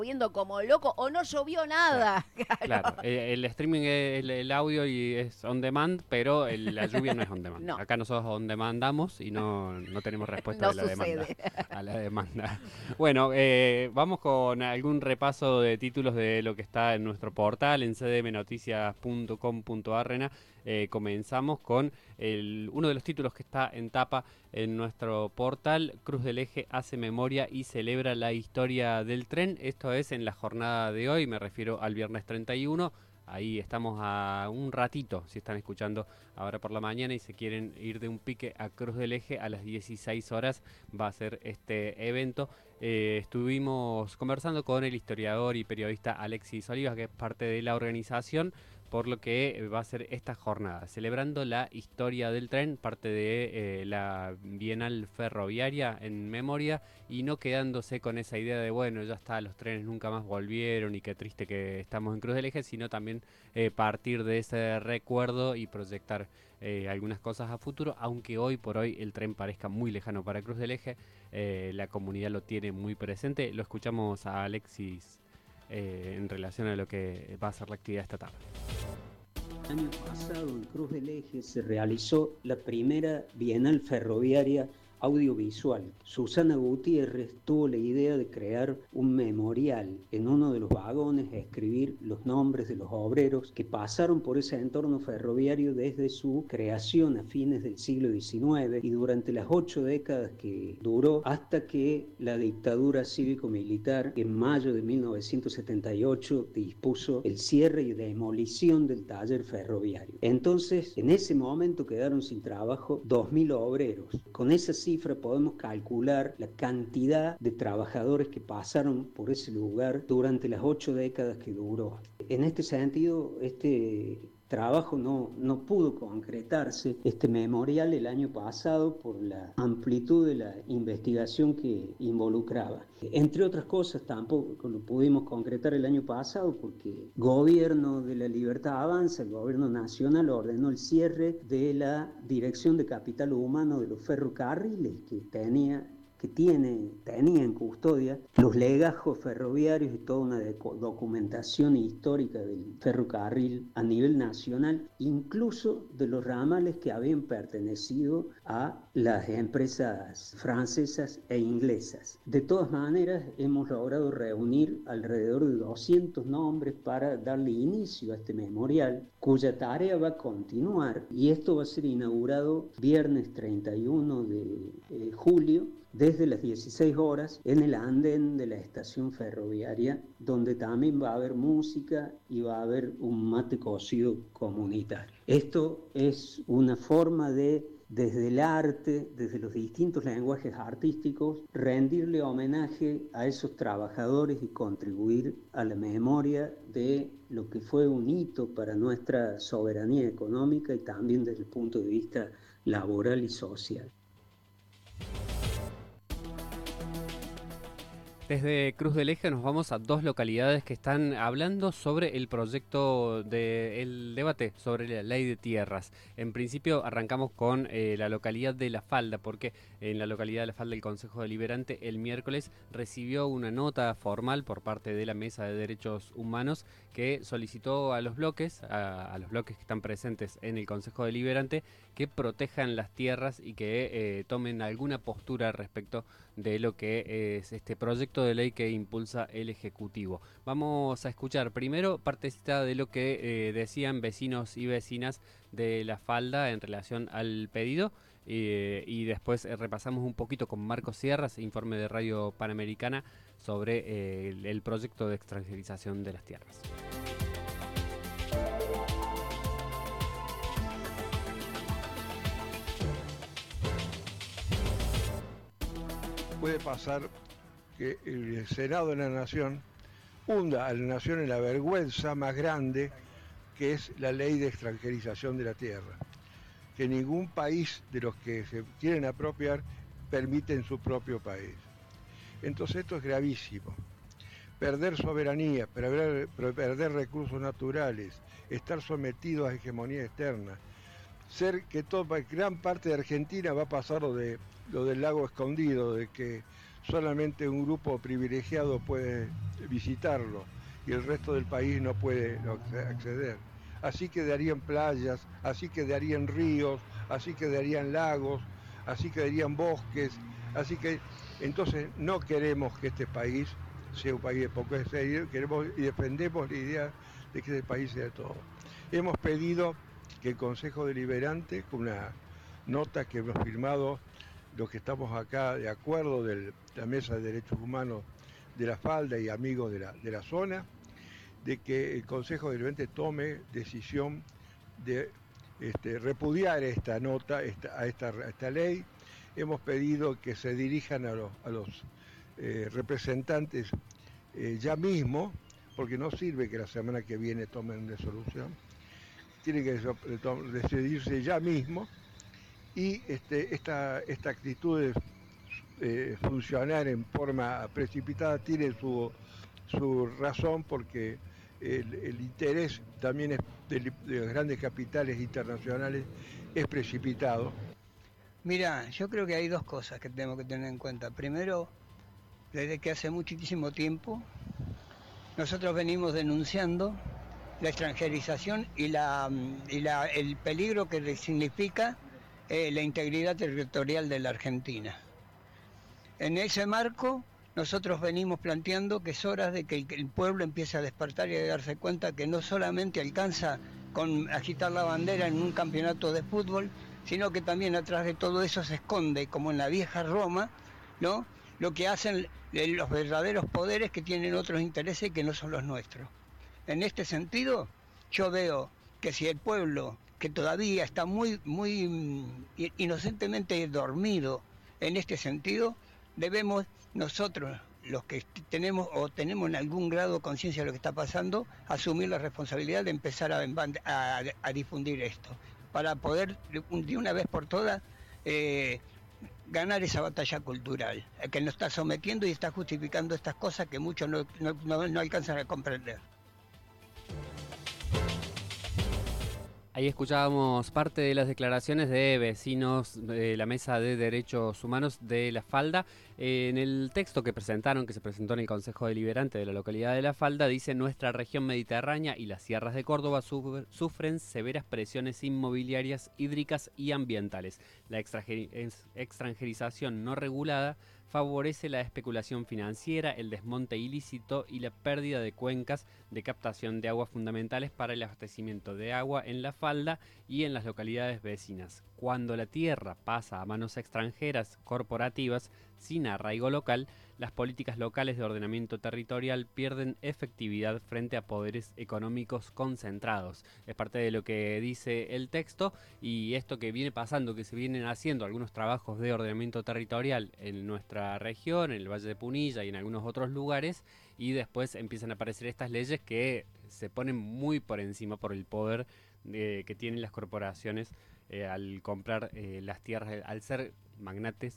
lloviendo como loco o no llovió nada. Claro, el streaming es el audio y es on demand, pero la lluvia no es on demand. No, Acá nosotros on demandamos y no tenemos respuesta no de la demanda, sucede. a la demanda. Bueno, vamos con algún repaso de títulos de lo que está en nuestro portal en cdmnoticias.com.ar. Rena. Comenzamos con uno de los títulos que está en tapa en nuestro portal. Cruz del Eje hace memoria y celebra la historia del tren. Esto es en la jornada de hoy, me refiero al viernes 31. Ahí estamos a un ratito, si están escuchando ahora por la mañana y se quieren ir de un pique a Cruz del Eje a las 16 horas, va a ser este evento. Estuvimos conversando con el historiador y periodista Alexis Olivas, que es parte de la organización, por lo que va a ser esta jornada, celebrando la historia del tren, parte de la Bienal Ferroviaria en memoria, y no quedándose con esa idea de, bueno, ya está, los trenes nunca más volvieron y qué triste que estamos en Cruz del Eje, sino también partir de ese recuerdo y proyectar algunas cosas a futuro, aunque hoy por hoy el tren parezca muy lejano para Cruz del Eje, la comunidad lo tiene muy presente. Lo escuchamos a Alexis en relación a lo que va a ser la actividad esta tarde. El año pasado en Cruz del Eje se realizó la primera Bienal Ferroviaria Audiovisual. Susana Gutiérrez tuvo la idea de crear un memorial en uno de los vagones, escribir los nombres de los obreros que pasaron por ese entorno ferroviario desde su creación a fines del siglo XIX y durante las 8 décadas que duró hasta que la dictadura cívico-militar en mayo de 1978 dispuso el cierre y demolición del taller ferroviario. Entonces, en ese momento quedaron sin trabajo 2.000 obreros. Con esa cifra podemos calcular la cantidad de trabajadores que pasaron por ese lugar durante las 8 décadas que duró. En este sentido, este trabajo no pudo concretarse, este memorial, el año pasado por la amplitud de la investigación que involucraba. Entre otras cosas, tampoco lo pudimos concretar el año pasado porque el Gobierno de la Libertad Avanza, el Gobierno Nacional, ordenó el cierre de la Dirección de Capital Humano de los ferrocarriles que tenía en custodia los legajos ferroviarios y toda una documentación histórica del ferrocarril a nivel nacional, incluso de los ramales que habían pertenecido a las empresas francesas e inglesas. De todas maneras, hemos logrado reunir alrededor de 200 nombres para darle inicio a este memorial, cuya tarea va a continuar, y esto va a ser inaugurado viernes 31 de julio, desde las 16 horas en el andén de la estación ferroviaria, donde también va a haber música y va a haber un mate cocido comunitario. Esto es una forma de, desde el arte, desde los distintos lenguajes artísticos, rendirle homenaje a esos trabajadores y contribuir a la memoria de lo que fue un hito para nuestra soberanía económica y también desde el punto de vista laboral y social. Desde Cruz del Eje nos vamos a dos localidades que están hablando sobre el proyecto del debate sobre la ley de tierras. En principio arrancamos con la localidad de La Falda, porque en la localidad de La Falda el Consejo Deliberante el miércoles recibió una nota formal por parte de la Mesa de Derechos Humanos que solicitó a los bloques, a los bloques que están presentes en el Consejo Deliberante, que protejan las tierras y que tomen alguna postura respecto de lo que es este proyecto de ley que impulsa el Ejecutivo. Vamos a escuchar primero partecita de lo que decían vecinos y vecinas de La Falda en relación al pedido y después repasamos un poquito con Marcos Sierras, informe de Radio Panamericana sobre el proyecto de extranjerización de las tierras. Puede pasar que el Senado de la Nación hunda a la Nación en la vergüenza más grande que es la ley de extranjerización de la tierra, que ningún país de los que se quieren apropiar permite en su propio país. Entonces esto es gravísimo. Perder soberanía, perder recursos naturales, estar sometidos a hegemonía externa, gran parte de Argentina va a pasar lo del lago escondido, de que solamente un grupo privilegiado puede visitarlo y el resto del país no puede acceder. Así quedarían playas, así quedarían ríos, así quedarían lagos, así quedarían bosques, así que entonces no queremos que este país sea un país de poco serio, queremos y defendemos la idea de que este país sea de todo. Hemos pedido que el Consejo Deliberante, con una nota que hemos firmado los que estamos acá de acuerdo de la Mesa de Derechos Humanos de la Falda y amigos de la zona, de que el Consejo Deliberante tome decisión de repudiar esta nota, a esta ley. Hemos pedido que se dirijan a los representantes ya mismo, porque no sirve que la semana que viene tomen resolución, tiene que decidirse ya mismo, y esta actitud de funcionar en forma precipitada tiene su razón, porque el interés también de los grandes capitales internacionales es precipitado. Mira, yo creo que hay dos cosas que tenemos que tener en cuenta. Primero, desde que hace muchísimo tiempo nosotros venimos denunciando la extranjerización y el peligro que significa la integridad territorial de la Argentina. En ese marco, nosotros venimos planteando que es hora de que el pueblo empiece a despertar y a darse cuenta que no solamente alcanza con agitar la bandera en un campeonato de fútbol, sino que también atrás de todo eso se esconde, como en la vieja Roma, ¿no?, lo que hacen los verdaderos poderes que tienen otros intereses que no son los nuestros. En este sentido, yo veo que si el pueblo, que todavía está muy inocentemente dormido en este sentido, debemos nosotros, los que tenemos en algún grado conciencia de lo que está pasando, asumir la responsabilidad de empezar a difundir esto, para poder de una vez por todas ganar esa batalla cultural, que nos está sometiendo y está justificando estas cosas que muchos no alcanzan a comprender. Ahí escuchábamos parte de las declaraciones de vecinos de la Mesa de Derechos Humanos de La Falda. En el texto que se presentó en el Consejo Deliberante de la localidad de La Falda, dice: nuestra región mediterránea y las sierras de Córdoba sufren severas presiones inmobiliarias, hídricas y ambientales. La extranjerización no regulada favorece la especulación financiera, el desmonte ilícito y la pérdida de cuencas de captación de aguas fundamentales para el abastecimiento de agua en La Falda y en las localidades vecinas. Cuando la tierra pasa a manos extranjeras corporativas sin arraigo local, las políticas locales de ordenamiento territorial pierden efectividad frente a poderes económicos concentrados. Es parte de lo que dice el texto, y esto que viene pasando, que se vienen haciendo algunos trabajos de ordenamiento territorial en nuestra región, en el Valle de Punilla y en algunos otros lugares, y después empiezan a aparecer estas leyes que se ponen muy por encima por el poder que tienen las corporaciones al comprar las tierras, al ser magnates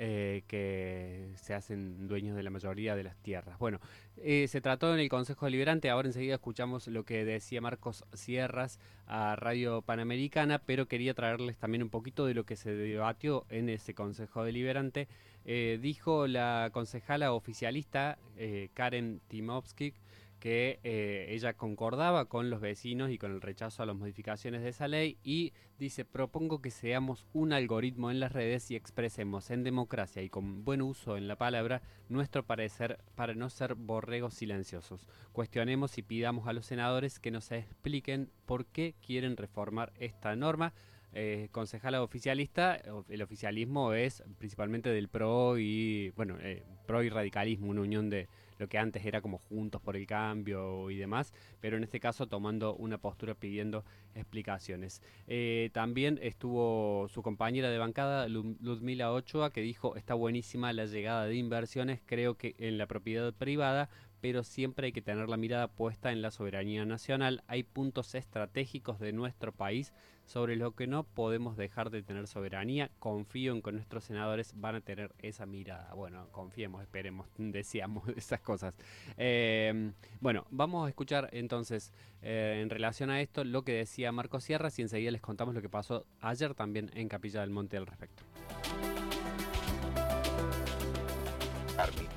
que se hacen dueños de la mayoría de las tierras. Bueno, se trató en el Consejo Deliberante. Ahora enseguida escuchamos lo que decía Marcos Sierras a Radio Panamericana, pero quería traerles también un poquito de lo que se debatió en ese Consejo Deliberante. Dijo la concejala oficialista Karen Timovsky que ella concordaba con los vecinos y con el rechazo a las modificaciones de esa ley, y dice: propongo que seamos un algoritmo en las redes y expresemos en democracia y con buen uso en la palabra nuestro parecer para no ser borregos silenciosos. Cuestionemos y pidamos a los senadores que nos expliquen por qué quieren reformar esta norma. Concejala oficialista, el oficialismo es principalmente del PRO y PRO y radicalismo, una unión de lo que antes era como Juntos por el Cambio y demás, pero en este caso tomando una postura pidiendo explicaciones. También estuvo su compañera de bancada, Ludmila Ochoa, que dijo: está buenísima la llegada de inversiones, creo que en la propiedad privada, pero siempre hay que tener la mirada puesta en la soberanía nacional. Hay puntos estratégicos de nuestro país sobre lo que no podemos dejar de tener soberanía. Confío en que nuestros senadores van a tener esa mirada. Bueno, confiemos, esperemos, deseamos esas cosas. Bueno, vamos a escuchar entonces en relación a esto lo que decía Marcos Sierras, y enseguida les contamos lo que pasó ayer también en Capilla del Monte al respecto.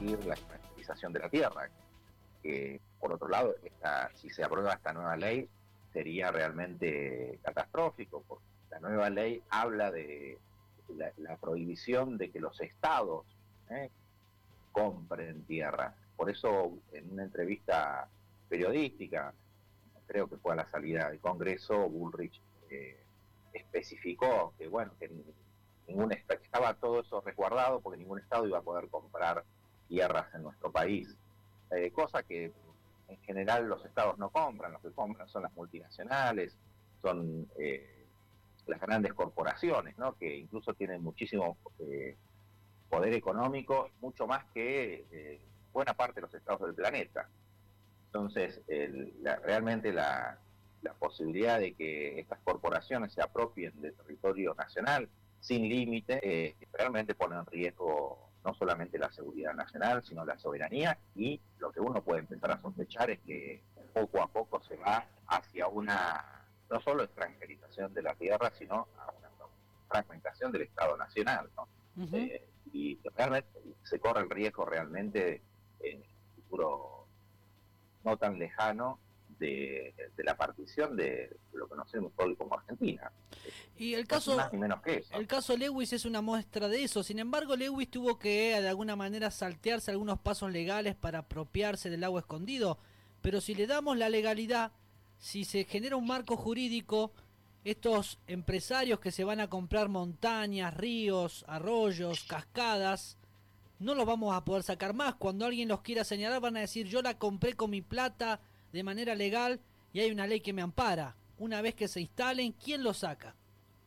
exigir la extranjerización de la tierra, que por otro lado, si se aprueba esta nueva ley, sería realmente catastrófico, porque la nueva ley habla de la prohibición de que los estados compren tierra. Por eso, en una entrevista periodística, creo que fue a la salida del Congreso, Bullrich especificó que, bueno, que estaba todo eso resguardado porque ningún estado iba a poder comprar tierras en nuestro país. Cosa que en general los estados no compran, los que compran son las multinacionales, son las grandes corporaciones, ¿no? Que incluso tienen muchísimo poder económico, mucho más que buena parte de los estados del planeta. Entonces, realmente la posibilidad de que estas corporaciones se apropien del territorio nacional sin límite, realmente pone en riesgo no solamente la seguridad nacional, sino la soberanía, y lo que uno puede empezar a sospechar es que poco a poco se va hacia una, no solo extranjerización de la tierra, sino a una fragmentación del Estado Nacional, ¿no? Uh-huh. Y realmente se corre el riesgo realmente en el futuro no tan lejano de la partición de lo que conocemos hoy como Argentina. Y el caso, más ni menos que eso. El caso Lewis es una muestra de eso. Sin embargo, Lewis tuvo que de alguna manera saltearse algunos pasos legales para apropiarse del agua escondido. Pero si le damos la legalidad, si se genera un marco jurídico, estos empresarios que se van a comprar montañas, ríos, arroyos, cascadas, no los vamos a poder sacar más. Cuando alguien los quiera señalar van a decir: yo la compré con mi plata de manera legal y hay una ley que me ampara. Una vez que se instalen, ¿quién lo saca?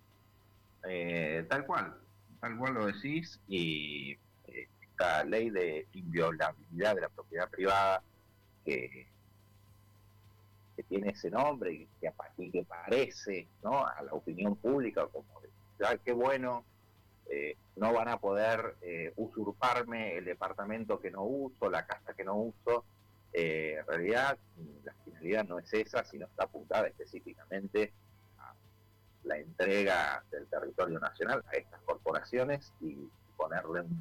Tal cual lo decís, y esta ley de inviolabilidad de la propiedad privada que tiene ese nombre y que parece, ¿no?, a la opinión pública como qué bueno, no van a poder usurparme el departamento que no uso, la casa que no uso. En realidad la finalidad no es esa, sino está apuntada específicamente a la entrega del territorio nacional a estas corporaciones y ponerle un...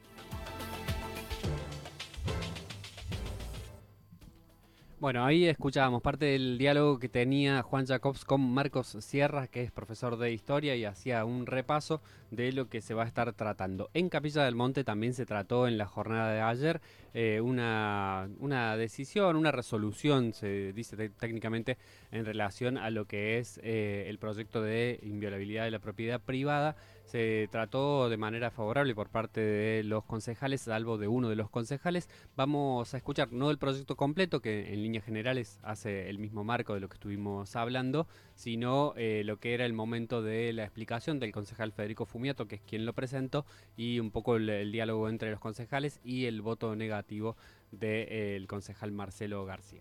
Bueno, ahí escuchábamos parte del diálogo que tenía Juan Jacobs con Marcos Sierra, que es profesor de historia, y hacía un repaso de lo que se va a estar tratando. En Capilla del Monte también se trató en la jornada de ayer una decisión, una resolución, se dice técnicamente, en relación a lo que es el proyecto de inviolabilidad de la propiedad privada. Se trató de manera favorable por parte de los concejales, salvo de uno de los concejales. Vamos a escuchar no el proyecto completo, que en líneas generales hace el mismo marco de lo que estuvimos hablando, sino lo que era el momento de la explicación del concejal Federico Fumiato, que es quien lo presentó, y un poco el diálogo entre los concejales y el voto negativo del concejal Marcelo García.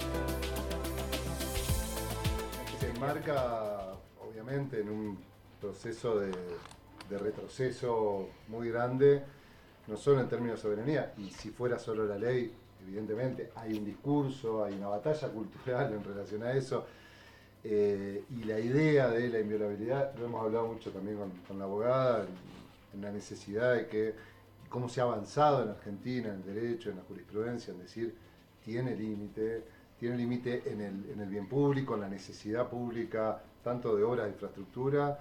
Se enmarca, obviamente, en un proceso de retroceso muy grande, no solo en términos de soberanía, y si fuera solo la ley, evidentemente hay un discurso, hay una batalla cultural en relación a eso, y la idea de la inviolabilidad, lo hemos hablado mucho también con la abogada, en la necesidad de que, cómo se ha avanzado en Argentina, en el derecho, en la jurisprudencia, en decir, tiene límite en el bien público, en la necesidad pública, tanto de obras de infraestructura,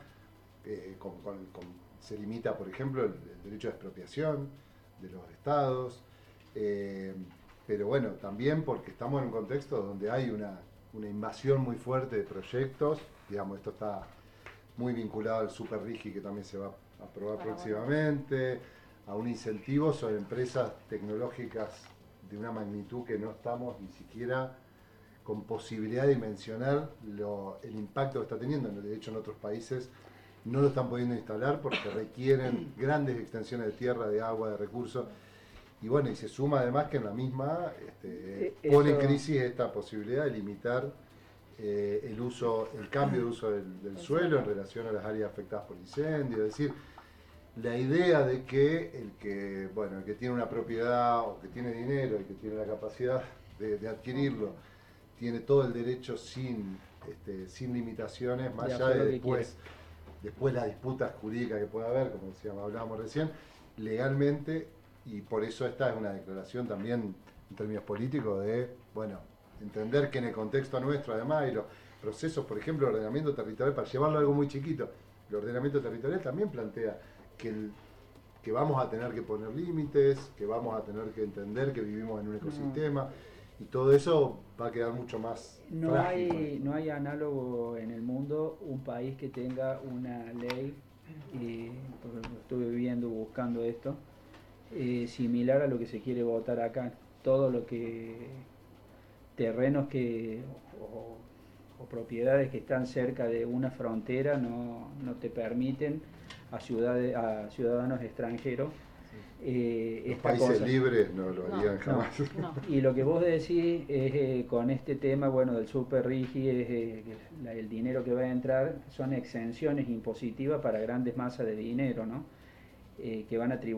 se limita, por ejemplo, el derecho de expropiación de los estados, pero bueno, también porque estamos en un contexto donde hay una invasión muy fuerte de proyectos, digamos, esto está muy vinculado al Super Rigi, que también se va a aprobar próximamente, a un incentivo sobre empresas tecnológicas de una magnitud que no estamos ni siquiera con posibilidad de dimensionar el impacto que está teniendo. De hecho, en otros países no lo están pudiendo instalar porque requieren grandes extensiones de tierra, de agua, de recursos. Y bueno, y se suma además que en la misma pone en crisis esta posibilidad de limitar el cambio de uso del suelo en relación a las áreas afectadas por incendios. Es decir, la idea de que el que tiene una propiedad o que tiene dinero y que tiene la capacidad de adquirirlo, tiene todo el derecho sin limitaciones, más allá de después la disputa jurídica que pueda haber, como decíamos, hablábamos recién, legalmente y por eso esta es una declaración también en términos políticos de, bueno, entender que en el contexto nuestro además y los procesos, por ejemplo, el ordenamiento territorial, para llevarlo a algo muy chiquito, el ordenamiento territorial también plantea que vamos a tener que poner límites, que vamos a tener que entender que vivimos en un ecosistema, y todo eso va a quedar mucho más frágil. No hay análogo en el mundo un país que tenga una ley, porque estuve viendo, buscando esto, similar a lo que se quiere votar acá. Todo lo que terrenos o propiedades que están cerca de una frontera no te permiten a ciudadanos extranjeros. Los países libres no lo harían jamás. No. Y lo que vos decís es con este tema, bueno, del super RIGI, el dinero que va a entrar son exenciones impositivas para grandes masas de dinero, ¿no? Que van a tributar